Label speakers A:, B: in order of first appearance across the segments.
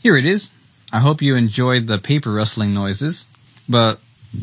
A: Here it is. I hope you enjoyed the paper rustling noises, but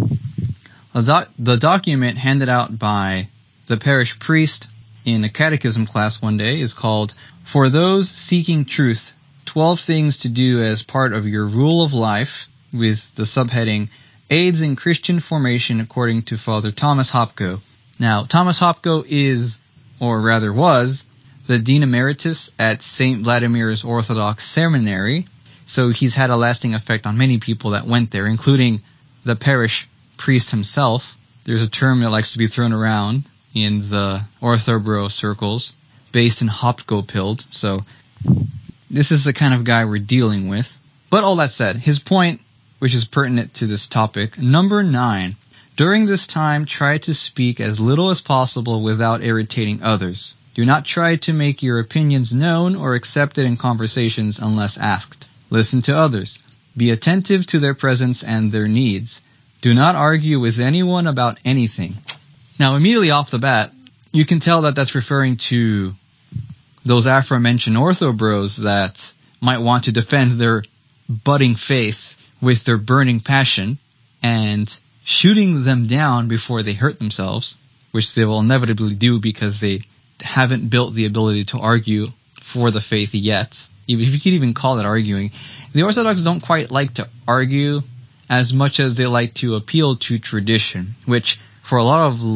A: the document handed out by the parish priest in a catechism class one day is called "For Those Seeking Truth, 12 Things to Do as Part of Your Rule of Life," with the subheading "Aids in Christian Formation According to Father Thomas Hopko." Now, Thomas Hopko is, or rather was, the Dean Emeritus at St. Vladimir's Orthodox Seminary, so he's had a lasting effect on many people that went there, including the parish priest himself. There's a term that likes to be thrown around in the Orthobro circles, based in Hopgopild, so this is the kind of guy we're dealing with. But all that said, his point, which is pertinent to this topic, number 9, during this time try to speak as little as possible without irritating others. Do not try to make your opinions known or accepted in conversations unless asked. Listen to others. Be attentive to their presence and their needs. Do not argue with anyone about anything. Now, immediately off the bat, you can tell that that's referring to those aforementioned orthobros that might want to defend their budding faith with their burning passion and shooting them down before they hurt themselves, which they will inevitably do because they haven't built the ability to argue for the faith yet. If you could even call it arguing. The Orthodox don't quite like to argue as much as they like to appeal to tradition, which for a lot of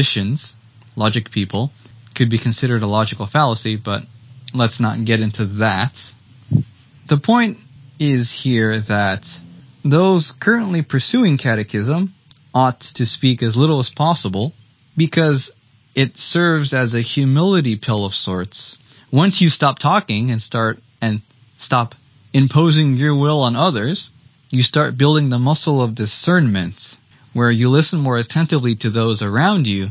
A: logic people, could be considered a logical fallacy, but let's not get into that. The point is here that those currently pursuing catechism ought to speak as little as possible because it serves as a humility pill of sorts. Once you stop talking and stop imposing your will on others, you start building the muscle of discernment, where you listen more attentively to those around you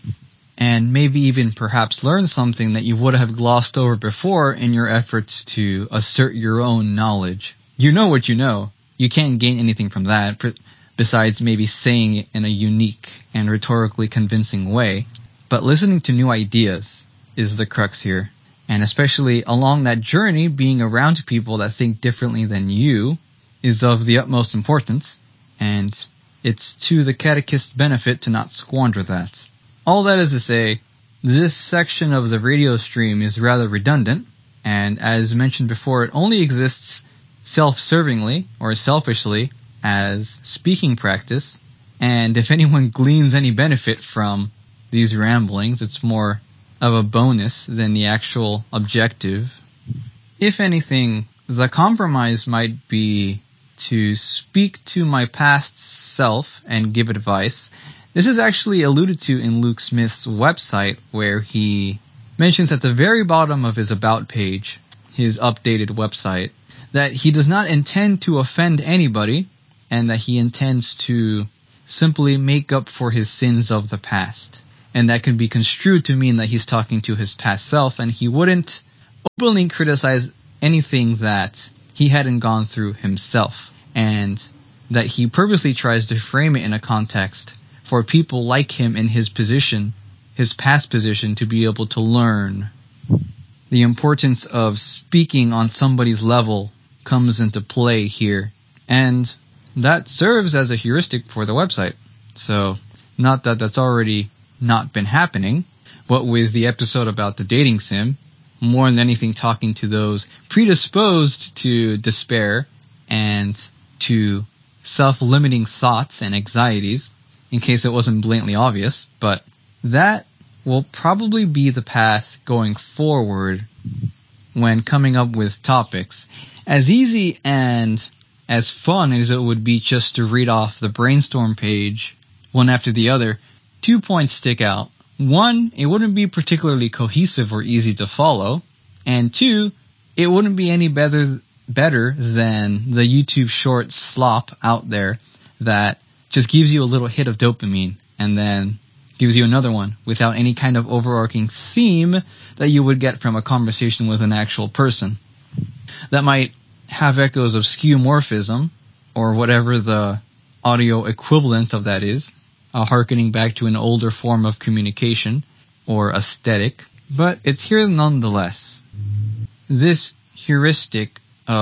A: and maybe even perhaps learn something that you would have glossed over before in your efforts to assert your own knowledge. You know what you know. You can't gain anything from that besides maybe saying it in a unique and rhetorically convincing way. But listening to new ideas is the crux here. And especially along that journey, being around people that think differently than you is of the utmost importance. And it's to the catechist's benefit to not squander that. All that is to say, this section of the radio stream is rather redundant, and as mentioned before, it only exists self-servingly or selfishly as speaking practice, and if anyone gleans any benefit from these ramblings, it's more of a bonus than the actual objective. If anything, the compromise might be to speak to my past self and give advice. This is actually alluded to in Luke Smith's website, where he mentions at the very bottom of his About page, his updated website, that he does not intend to offend anybody and that he intends to simply make up for his sins of the past. And that can be construed to mean that he's talking to his past self and he wouldn't openly criticize anything that he hadn't gone through himself, and that he purposely tries to frame it in a context for people like him in his position, his past position, to be able to learn. The importance of speaking on somebody's level comes into play here, and that serves as a heuristic for the website. So, not that that's already not been happening, but with the episode about the dating sim, more than anything talking to those predisposed to despair and to self-limiting thoughts and anxieties, in case it wasn't blatantly obvious, but that will probably be the path going forward when coming up with topics. As easy and as fun as it would be just to read off the brainstorm page one after the other, 2 points stick out. 1, it wouldn't be particularly cohesive or easy to follow, and 2, it wouldn't be any better than the YouTube short slop out there that just gives you a little hit of dopamine and then gives you another one without any kind of overarching theme that you would get from a conversation with an actual person. That might have echoes of skeuomorphism, or whatever the audio equivalent of that is, hearkening back to an older form of communication or aesthetic, but it's here nonetheless. This heuristic of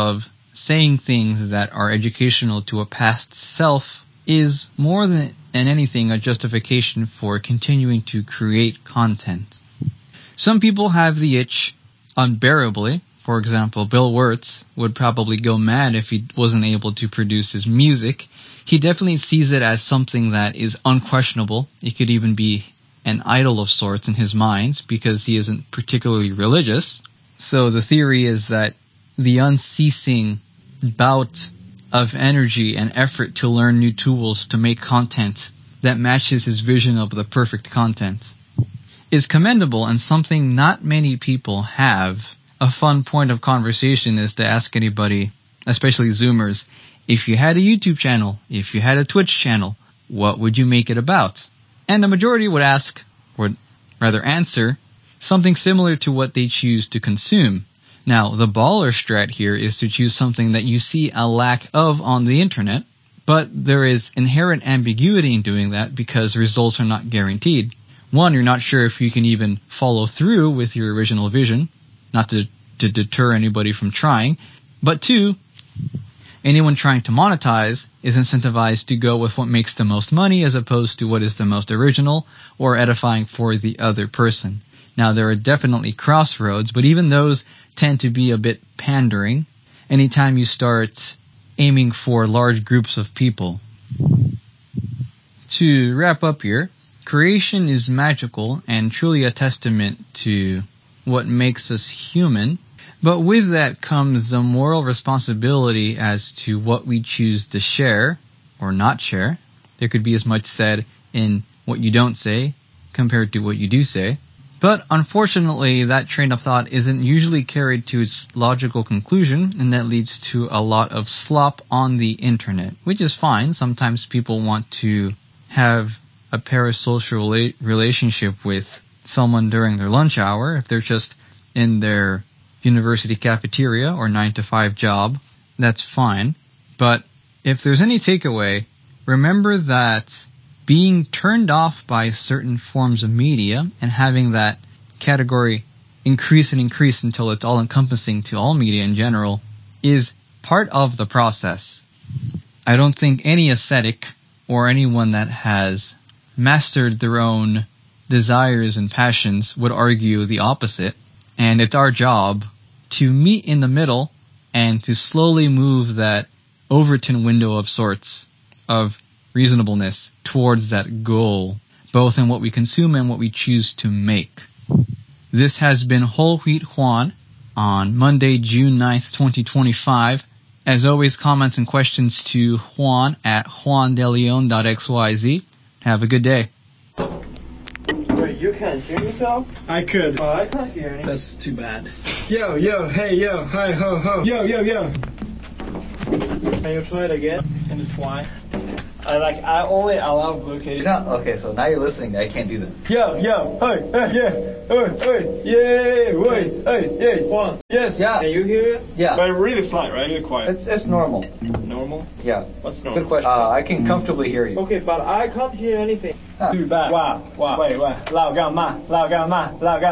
A: saying things that are educational to a past self is more than anything a justification for continuing to create content. Some people have the itch unbearably. For example, Bill Wirtz would probably go mad if he wasn't able to produce his music. He definitely sees it as something that is unquestionable. It could even be an idol of sorts in his mind because he isn't particularly religious. So the theory is that the unceasing bout of energy and effort to learn new tools to make content that matches his vision of the perfect content is commendable and something not many people have. A fun point of conversation is to ask anybody, especially Zoomers, if you had a YouTube channel, if you had a Twitch channel, what would you make it about? And the majority would ask, or rather answer, something similar to what they choose to consume. Now, the baller strat here is to choose something that you see a lack of on the internet, but there is inherent ambiguity in doing that because results are not guaranteed. One, you're not sure if you can even follow through with your original vision, not to deter anybody from trying, but two, anyone trying to monetize is incentivized to go with what makes the most money as opposed to what is the most original or edifying for the other person. Now, there are definitely crossroads, but even those tend to be a bit pandering anytime you start aiming for large groups of people. To wrap up here, creation is magical and truly a testament to what makes us human, but with that comes a moral responsibility as to what we choose to share or not share. There could be as much said in what you don't say compared to what you do say. But unfortunately, that train of thought isn't usually carried to its logical conclusion, and that leads to a lot of slop on the internet, which is fine. Sometimes people want to have a parasocial relationship with someone during their lunch hour, if they're just in their university cafeteria or 9-to-5 job, that's fine. But if there's any takeaway, remember that being turned off by certain forms of media and having that category increase and increase until it's all-encompassing to all media in general is part of the process. I don't think any ascetic or anyone that has mastered their own desires and passions would argue the opposite. And it's our job to meet in the middle and to slowly move that Overton window of sorts of reasonableness towards that goal, both in what we consume and what we choose to make. This has been Whole Wheat Juan on Monday, June 9th, 2025. As always, comments and questions to Juan at juandeleon.xyz. Have a good day.
B: Wait, you can't hear yourself?
C: I could.
B: Oh, I can't hear anything.
C: That's too bad. Yo, hey, yo, hi, ho, ho. Yo.
B: Can you try it again?
C: Intertwine. I only allow vocation.
A: Okay, so now you're listening. I can't do that.
C: Yo, hey, yeah, hey.
B: Juan.
C: Yes.
B: Can you hear it?
A: Yeah.
C: But really slight, right? Really quiet.
A: It's normal.
C: Normal?
A: Yeah.
C: What's normal?
A: Good question. I can comfortably hear you.
B: Okay, but I can't hear anything.
C: Too bad. Wow. Wait. 老干嘛？